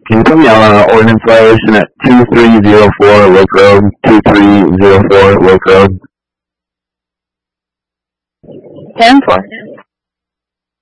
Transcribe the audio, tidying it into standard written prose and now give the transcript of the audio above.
Can you put me on ordinance violation at 2304 Lake Road, 2304 Lake Road? 10-4.